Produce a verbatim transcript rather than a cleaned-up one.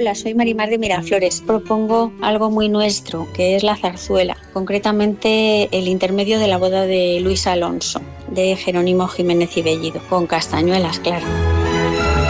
Hola, soy Marimar de Miraflores. Propongo algo muy nuestro, que es la zarzuela, concretamente el intermedio de la boda de Luis Alonso, de Jerónimo Jiménez y Bellido, con castañuelas, claro.